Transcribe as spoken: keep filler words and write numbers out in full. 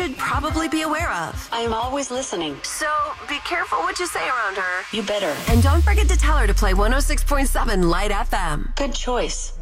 should probably be aware of. I am always listening. So be careful what you say around her. You better. And don't forget to tell her to play one oh six point seven Light F M. Good choice.